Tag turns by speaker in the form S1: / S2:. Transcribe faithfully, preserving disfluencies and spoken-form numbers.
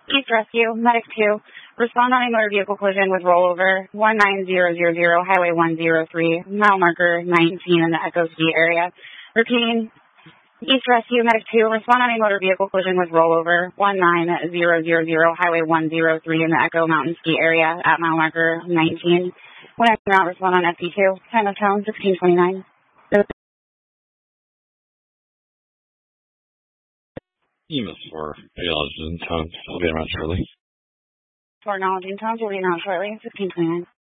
S1: East Rescue, Medic two, respond on a motor vehicle collision with rollover, one nine zero zero zero, Highway one oh three, mile marker nineteen in the Echo Ski area. Repeating, East Rescue, Medic two, respond on a motor vehicle collision with rollover, one nine zero zero zero, Highway one oh three in the Echo Mountain Ski area at mile marker nineteen. When I'm not respond on S P two, time of town sixteen twenty-nine.
S2: E M S four, acknowledged in town. I'll be around shortly.
S1: For acknowledging town, we'll be around shortly, sixteen twenty-nine.